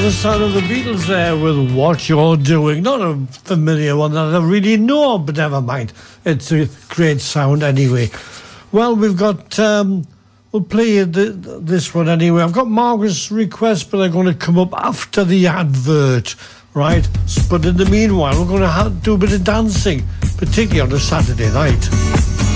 the sound of the Beatles there with What You're Doing. Not a familiar one that I really know, but never mind. It's a great sound anyway. Well, we've got... we'll play this one anyway. I've got Margaret's request, but they're going to come up after the advert, right? But in the meanwhile, we're going to do a bit of dancing, particularly on a Saturday night.